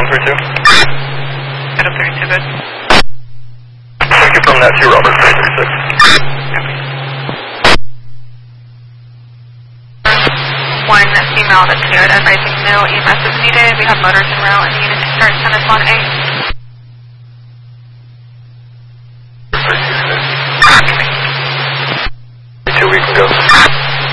32. Hit up 32, good. Thank you from that 2 Robert 336. One female that's cleared, advising no EMS is needed. We have motors en route and the unit to start 10 on 8.